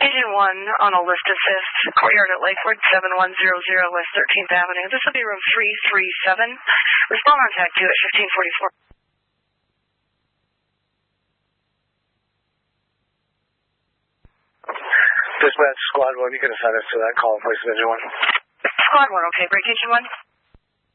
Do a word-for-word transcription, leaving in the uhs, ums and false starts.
Engine one on a lift assist, courtyard at Lakewood, seven one zero zero West thirteenth Avenue. This will be room three three seven. Respond on tag two at fifteen forty-four. Dispatch, Squad one, you can assign us to that call in place of Engine one. Squad one, okay. Break Engine one.